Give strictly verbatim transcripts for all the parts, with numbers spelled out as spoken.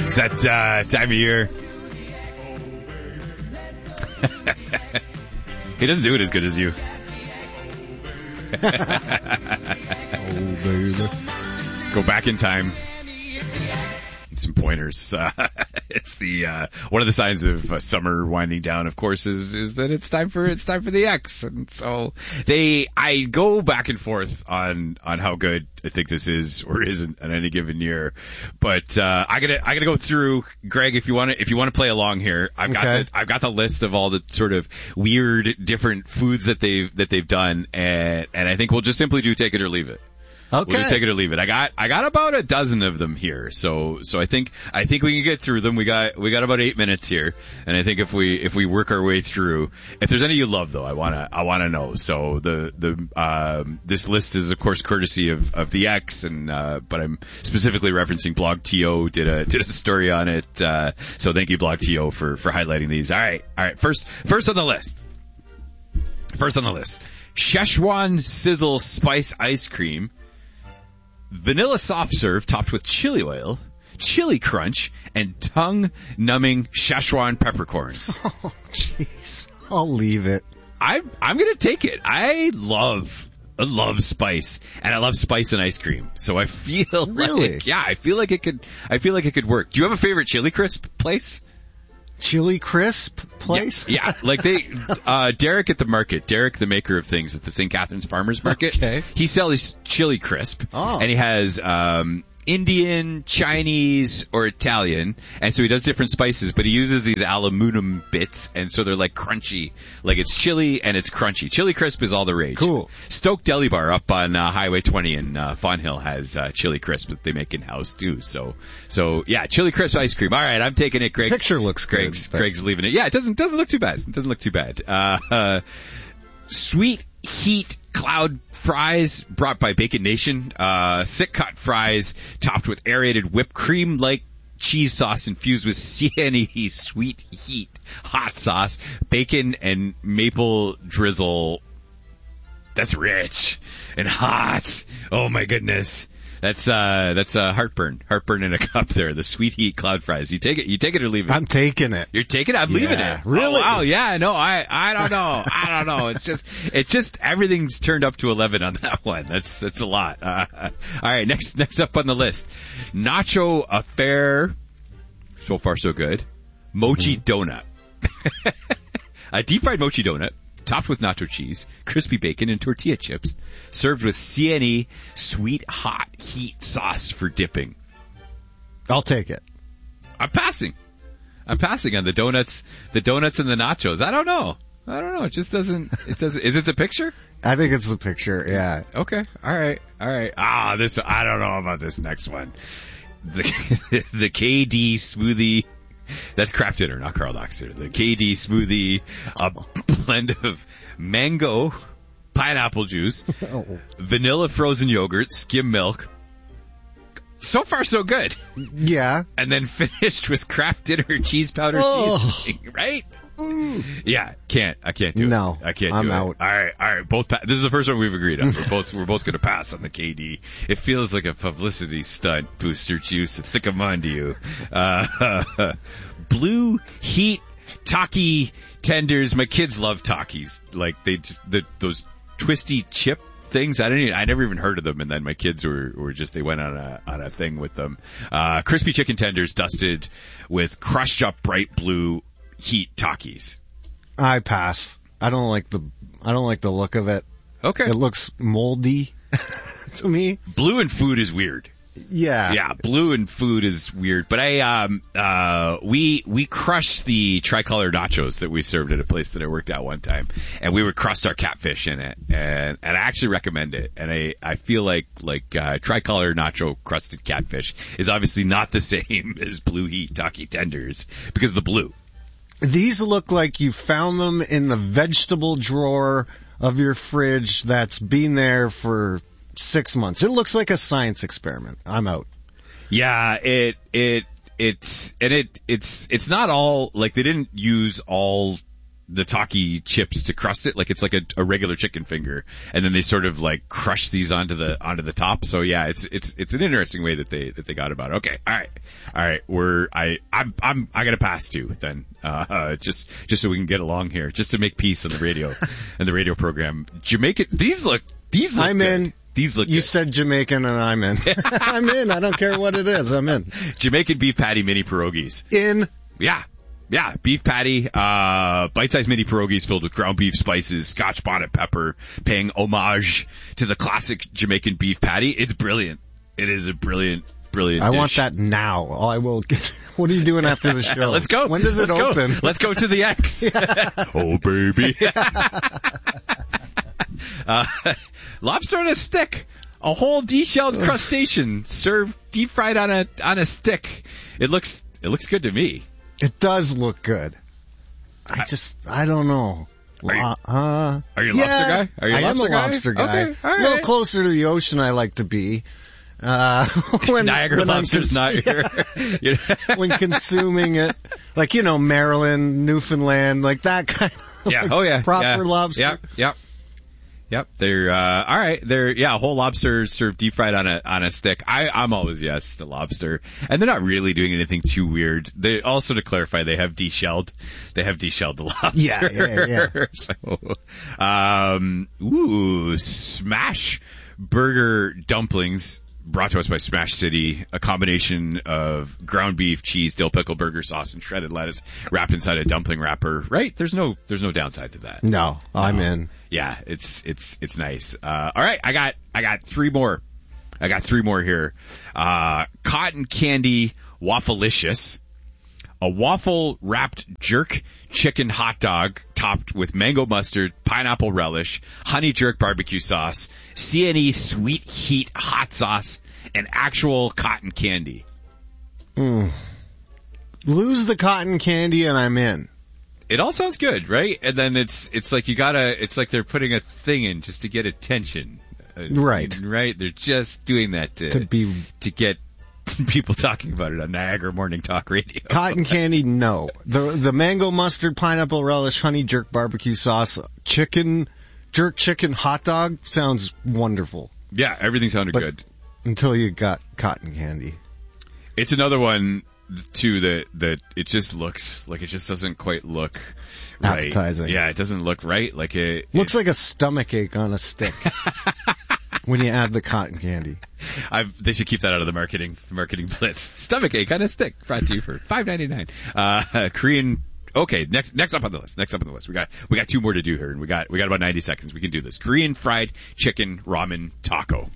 It's that uh, time of year. He doesn't do it as good as you. Oh, baby. Go back in time. Some pointers. Uh, it's the uh, one of the signs of uh, summer winding down, of course, is is that it's time for it's time for the X, and so they I go back and forth on on how good I think this is or isn't on any given year, but uh, I gotta I gotta go through, Greg, if you want to if you want to play along here. I've got Okay. the, I've got the list of all the sort of weird different foods that they've that they've done, and and I think we'll just simply do take it or leave it. Okay. We'll just take it or leave it. I got I got about a dozen of them here, so so I think I think we can get through them. We got we got about eight minutes here, and I think if we if we work our way through, if there's any you love though, I wanna I wanna know. So the the um, this list is of course courtesy of of the X, and uh, but I'm specifically referencing Blog T O did a did a story on it. Uh, so thank you Blog T O for for highlighting these. All right, all right. First first on the list. First on the list, Szechuan Sizzle Spice Ice Cream. Vanilla soft serve topped with chili oil, chili crunch, and tongue-numbing Szechuan peppercorns. Oh, jeez. I'll leave it. I'm I'm gonna take it. I love I love spice, and I love spice in ice cream. So I feel Really? like yeah, I feel like it could I feel like it could work. Do you have a favorite chili crisp place? Chili Crisp place? Yeah, yeah, like they, uh, Derek at the market, Derek, the maker of things at the Saint Catharines Farmers Market. Okay. He sells chili crisp. Oh. And he has, um, Indian, Chinese, or Italian. And so he does different spices, but he uses these aluminum bits, and so they're like crunchy. Like it's chili and it's crunchy. Chili crisp is all the rage. Cool. Stoke Deli Bar up on uh, Highway twenty in uh, Fawn Hill has uh, chili crisp that they make in-house too. So, so yeah, chili crisp ice cream. All right, I'm taking it. Greg's, Picture looks good, Greg's, but- Greg's leaving it. Yeah, it doesn't doesn't look too bad. It doesn't look too bad. Uh, uh, sweet heat cloud fries brought by Bacon Nation. Uh, thick cut fries topped with aerated whipped cream like cheese sauce infused with C N E sweet heat hot sauce, bacon and maple drizzle. That's rich and hot. Oh my goodness. That's uh that's uh heartburn. Heartburn in a cup there. The sweet heat cloud fries. You take it you take it or leave it. I'm taking it. You're taking it? I'm Yeah, leaving it. really? Oh, wow, yeah, no, I I don't know. I don't know. It's just it's just everything's turned up to eleven on that one. That's that's a lot. Uh, all right, next next up on the list. Nacho Affair. So far so good. Mochi donut. A deep fried mochi donut topped with nacho cheese, crispy bacon, and tortilla chips, served with C N E sweet hot heat sauce for dipping. I'll take it. I'm passing. I'm passing on the donuts, the donuts and the nachos. I don't know. I don't know. It just doesn't, it doesn't, is it the picture? I think it's the picture, yeah. Okay. All right. All right. Ah, this, I don't know about this next one. The, the K D smoothie. That's Kraft Dinner, not Carl Doxter. The K D smoothie, a blend of mango, pineapple juice, Oh. vanilla frozen yogurt, skim milk. So far, so good. Yeah. And then finished with Kraft Dinner cheese powder Oh. seasoning, right? Yeah, can't. I can't do No, it. I can't I'm do out. it. All right, all right. Both. Pa- this is the first one we've agreed on. We're both. We're both going to pass on the K D. It feels like a publicity stunt. Booster juice. I think I'm on to you. Uh, blue heat Taki tenders. My kids love Takis. Like they just the, those twisty chip things. I didn't. Even, I never even heard of them. And then my kids were were just. They went on a on a thing with them. Uh, crispy chicken tenders dusted with crushed up bright blue heat Takis. I pass. I don't like the I don't like the look of it. Okay. It looks moldy to me. Blue and food is weird. Yeah. Yeah, blue and food is weird. But I, um, uh, we, we crushed the tricolor nachos that we served at a place that I worked at one time. And we would crust our catfish in it. And, and I actually recommend it. And I, I feel like, like, uh, tricolor nacho crusted catfish is obviously not the same as blue heat Taki tenders because of the blue. These look like you found them in the vegetable drawer of your fridge that's been there for six months. It looks like a science experiment. I'm out. Yeah, it, it, it's, and it, it's, it's not all, like they didn't use all the Taki chips to crust it, like it's like a, a regular chicken finger, and then they sort of like crush these onto the onto the top. So yeah, it's it's it's an interesting way that they that they got about it. Okay, all right, all right. We're I I'm I'm I gotta pass too then, uh, uh, just just so we can get along here, just to make peace on the radio and the radio program. Jamaican, these look these look I'm good. in. These look You good. said Jamaican and I'm in. I'm in. I don't care what it is. I'm in. Jamaican beef patty mini pierogies. In. Yeah. Yeah, beef patty, uh, bite-sized mini pierogies filled with ground beef spices, scotch bonnet pepper, paying homage to the classic Jamaican beef patty. It's brilliant. It is a brilliant, brilliant I dish. want that now. Oh, I will. Get, what are you doing after the show? Let's go. When does it Let's open? Go. Let's go to the X. Oh, baby. uh, lobster on a stick. A whole deshelled crustacean served deep fried on a on a stick. It looks it looks good to me. It does look good. I just, I don't know. Are you, uh, are you a yeah, lobster guy? Are you a I lobster am a guy? lobster guy. Okay, all A little right. closer to the ocean I like to be. Uh, when, Niagara when I'm lobster's cons- not your... when consuming it. Like, you know, Maryland, Newfoundland, like that kind of Yeah, oh yeah. proper yeah. lobster. Yep, yep. Yep, they're, uh, alright, they're, yeah, whole lobster served deep fried on a, on a stick. I, I'm always yes, the lobster. And they're not really doing anything too weird. They, also to clarify, they have deshelled, they have deshelled the lobster. Yeah, yeah, yeah. So, um, ooh, smash burger dumplings. Brought to us by Smash City, a combination of ground beef, cheese, dill pickle, burger sauce, and shredded lettuce wrapped inside a dumpling wrapper. Right? There's no, there's no downside to that. No, I'm No. in. Yeah, it's, it's, it's nice. Uh, all right. I got, I got three more. I got three more here. Uh, cotton candy waffleicious. A waffle wrapped jerk chicken hot dog topped with mango mustard, pineapple relish, honey jerk barbecue sauce, C and E sweet heat hot sauce, and actual cotton candy. Mm. Lose the cotton candy and I'm in. It all sounds good, right? And then it's, it's like you gotta, it's like they're putting a thing in just to get attention. Uh, Right. Right? They're just doing that to, To be to get people talking about it on Niagara Morning Talk Radio. cotton candy, no. The the mango mustard, pineapple relish, honey jerk barbecue sauce, chicken jerk chicken hot dog sounds wonderful. Yeah, everything sounded But- good. Until you got cotton candy. It's another one too that that it just looks like it just doesn't quite look right. Appetizing. Yeah, it doesn't look right. Like it Looks it, like a stomach ache on a stick. When you add the cotton candy. I've, they should keep that out of the marketing marketing blitz. Stomach ache on a stick, brought to you for five ninety nine. Uh, Korean. Okay, next next up on the list. Next up on the list, we got we got two more to do here, and we got we got about ninety seconds. We can do this. Korean fried chicken ramen taco.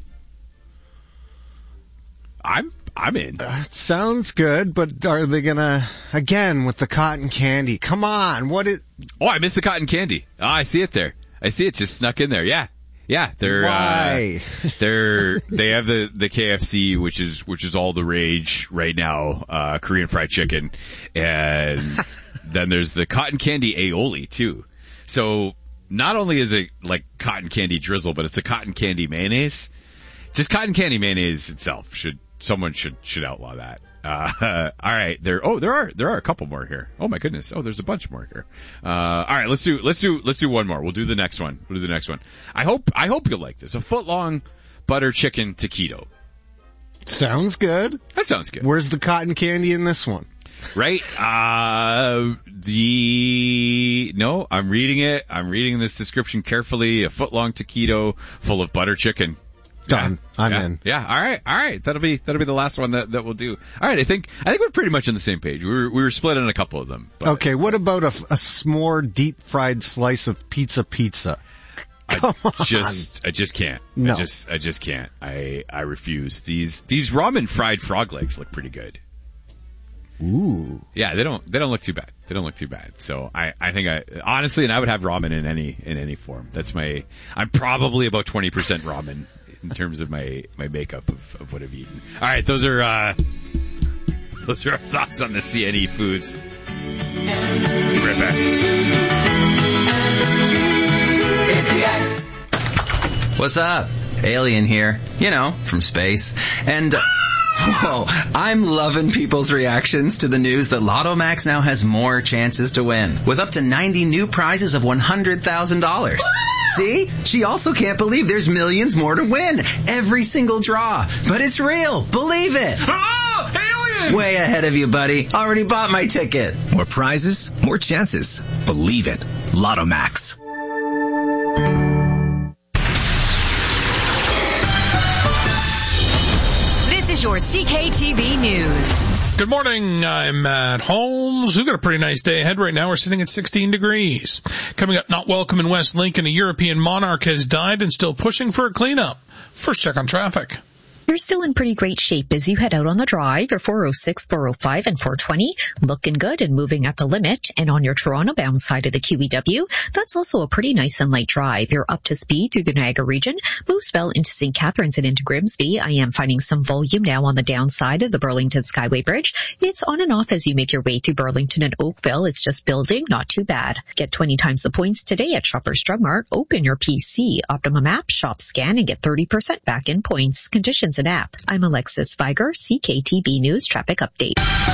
I'm I'm in. Uh, sounds good, but are they gonna, again, with the cotton candy? Come on, what is, Oh, I missed the cotton candy. Oh, I see it there. I see it just snuck in there. Yeah. Yeah, they're, why? uh, they're, they have the, the K F C, which is, which is all the rage right now, uh, Korean fried chicken. And then there's the cotton candy aioli too. So not only is it like cotton candy drizzle, but it's a cotton candy mayonnaise. Just cotton candy mayonnaise itself should, someone should, should outlaw that. Uh, all right, there. Oh, there are there are a couple more here. Oh my goodness. Oh, there's a bunch more here. Uh, all right, let's do let's do let's do one more. We'll do the next one. We'll do the next one. I hope I hope you'll like this. A foot long butter chicken taquito. Sounds good. That sounds good, Where's the cotton candy in this one? right? Uh, the no, I'm reading it. I'm reading this description carefully. A foot long taquito full of butter chicken. Done. Yeah, I'm yeah, in. Yeah. All right. All right. That'll be that'll be the last one that, that we'll do. All right. I think I think we're pretty much on the same page. We were we were split on a couple of them. But Okay, what about a, a s'more deep fried slice of pizza pizza? Come I on. just I just can't. No. I just I just can't. I I refuse. These these ramen fried frog legs look pretty good. Ooh. Yeah, they don't they don't look too bad. They don't look too bad. So I I think I honestly, and I would have ramen in any in any form. That's my I'm probably about twenty percent ramen in terms of my my makeup of, of what I've eaten. All right, those are uh those are our thoughts on the C N E foods. Be right back. What's up? Alien here. You know, from space. And... Uh, Whoa, I'm loving people's reactions to the news that Lotto Max now has more chances to win, with up to ninety new prizes of one hundred thousand dollars. See? She also can't believe there's millions more to win. Every single draw. But it's real. Believe it. Oh, alien! Way ahead of you, buddy. Already bought my ticket. More prizes, more chances. Believe it. Lotto Max. This is your C K T V News. Good morning, I'm Matt Holmes. We've got a pretty nice day ahead right now. We're sitting at sixteen degrees. Coming up, not welcome in West Lincoln, a European monarch has died and still pushing for a cleanup. First check on traffic. You're still in pretty great shape as you head out on the drive. Your four oh six, four oh five, and four twenty looking good and moving at the limit. And on your Toronto-bound side of the Q E W, that's also a pretty nice and light drive. You're up to speed through the Niagara region. Moves well into Saint Catharines and into Grimsby. I am finding some volume now on the downside of the Burlington Skyway Bridge. It's on and off as you make your way through Burlington and Oakville. It's just building, not too bad. Get twenty times the points today at Shoppers Drug Mart. Open your P C, Optimum app, shop, scan, and get thirty percent back in points. Conditions and app. I'm Alexis Viger, C K T V News Traffic Update.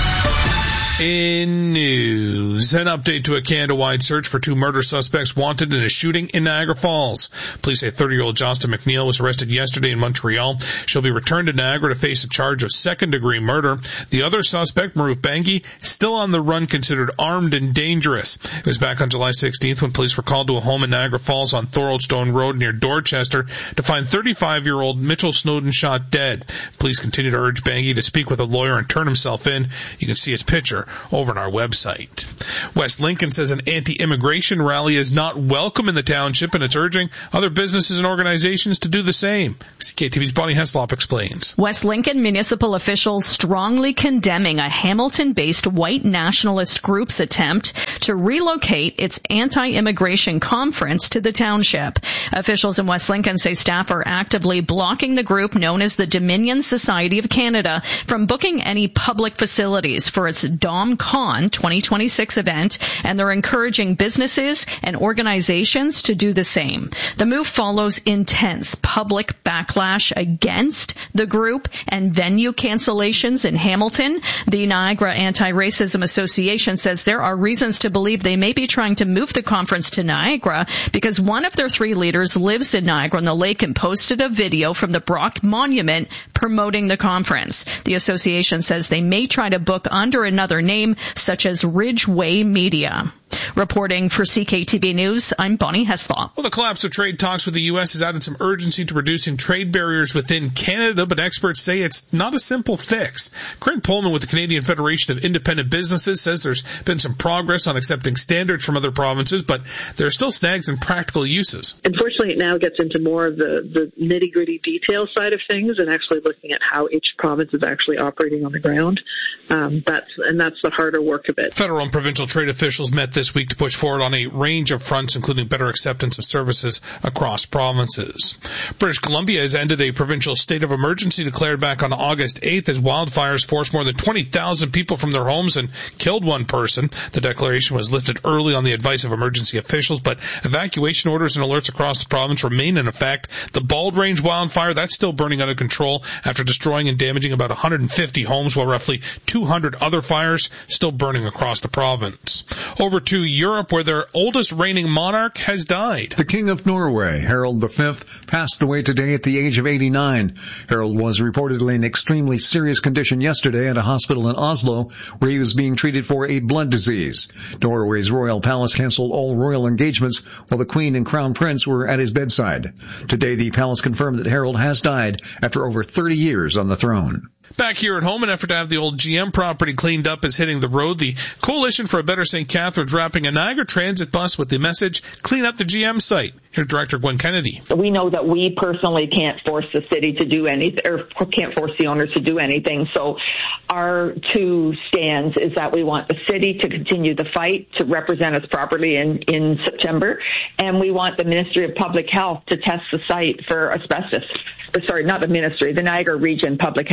In news, an update to a Canada-wide search for two murder suspects wanted in a shooting in Niagara Falls. Police say thirty-year-old Johnston McNeil was arrested yesterday in Montreal. She'll be returned to Niagara to face a charge of second-degree murder. The other suspect, Maruf Bengi, still on the run, considered armed and dangerous. It was back on July sixteenth when police were called to a home in Niagara Falls on Thoroldstone Road near Dorchester to find thirty-five-year-old Mitchell Snowden shot dead. Police continue to urge Bengi to speak with a lawyer and turn himself in. You can see his picture over on our website. West Lincoln says an anti-immigration rally is not welcome in the township, and it's urging other businesses and organizations to do the same. C K T V's Bonnie Heslop explains. West Lincoln municipal officials strongly condemning a Hamilton-based white nationalist group's attempt to relocate its anti-immigration conference to the township. Officials in West Lincoln say staff are actively blocking the group known as the Dominion Society of Canada from booking any public facilities for its DomCon twenty twenty-six event, and they're encouraging businesses and organizations to do the same. The move follows intense public backlash against the group and venue cancellations in Hamilton. The Niagara Anti-Racism Association says there are reasons to believe they may be trying to move the conference to Niagara because one of their three leaders lives in Niagara on the lake and posted a video from the Brock Monument promoting the conference. The association says they may try to book under another name, such as Ridgeway Media. Reporting for C K T V News, I'm Bonnie Heslop. Well, the collapse of trade talks with the U S has added some urgency to reducing trade barriers within Canada, but experts say it's not a simple fix. Craig Pullman with the Canadian Federation of Independent Businesses says there's been some progress on accepting standards from other provinces, but there are still snags in practical uses. Unfortunately, it now gets into more of the, the nitty-gritty detail side of things and actually looking at how each province is actually operating on the ground. Um, that's and that's the harder work of it. Federal and provincial trade officials met this week to push forward on a range of fronts, including better acceptance of services across provinces. British Columbia has ended a provincial state of emergency declared back on August eighth as wildfires forced more than twenty thousand people from their homes and killed one person. The declaration was lifted early on the advice of emergency officials, but evacuation orders and alerts across the province remain in effect. The Bald Range wildfire, that's still burning out of control after destroying and damaging about one hundred fifty homes, while roughly two hundred other fires still burning across the province. Over to Europe, where their oldest reigning monarch has died. The King of Norway, Harald the Fifth, passed away today at the age of eighty-nine. Harald was reportedly in extremely serious condition yesterday at a hospital in Oslo, where he was being treated for a blood disease. Norway's royal palace canceled all royal engagements while the Queen and Crown Prince were at his bedside. Today, the palace confirmed that Harald has died after over thirty years on the throne. Back here at home, an effort to have the old G M property cleaned up is hitting the road. The Coalition for a Better Saint Catharines wrapping a Niagara Transit bus with the message, clean up the G M site. Here's Director Gwen Kennedy. We know that we personally can't force the city to do anything, or can't force the owners to do anything. So our two stands is that we want the city to continue the fight to represent us properly in, in September, and we want the Ministry of Public Health to test the site for asbestos. Sorry, not the Ministry, the Niagara Region Public Health to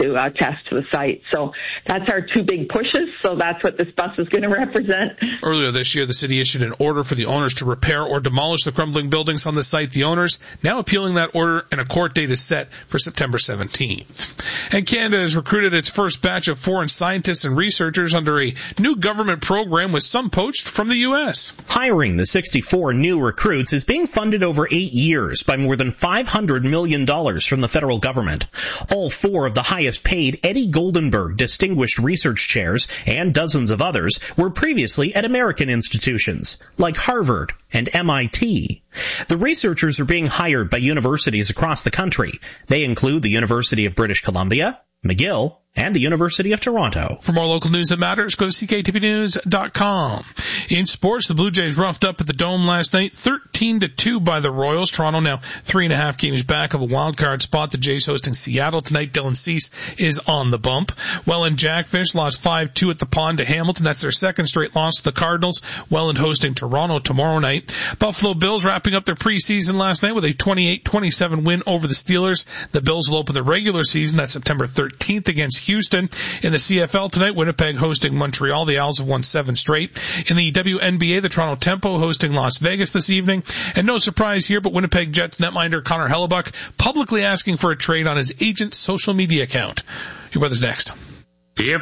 to uh, test to the site. So that's our two big pushes. So that's what this bus is going to represent. Earlier this year, the city issued an order for the owners to repair or demolish the crumbling buildings on the site. The owners now appealing that order, and a court date is set for September seventeenth. And Canada has recruited its first batch of foreign scientists and researchers under a new government program, with some poached from the U S. Hiring the sixty-four new recruits is being funded over eight years by more than five hundred million dollars from the federal government. All four of the highest paid Eddie Goldenberg Distinguished Research Chairs and dozens of others were previously at American institutions like Harvard and M I T. The researchers are being hired by universities across the country. They include the University of British Columbia, McGill, and the University of Toronto. For more local news that matters, go to C K T V news dot com. In sports, the Blue Jays roughed up at the Dome last night, thirteen to two by the Royals. Toronto now three and a half games back of a wild card spot. The Jays hosting Seattle tonight. Dylan Cease is on the bump. Welland Jackfish lost five two at the Pond to Hamilton. That's their second straight loss to the Cardinals. Welland hosting Toronto tomorrow night. Buffalo Bills wrapping up their preseason last night with a twenty-eight twenty-seven win over the Steelers. The Bills will open the regular season. That's September thirteenth against Houston. In the C F L tonight, Winnipeg hosting Montreal. The Owls have won seven straight. In the W N B A, the Toronto Tempo hosting Las Vegas this evening. And no surprise here, but Winnipeg Jets netminder Connor Hellebuck publicly asking for a trade on his agent's social media account. Your weather's next.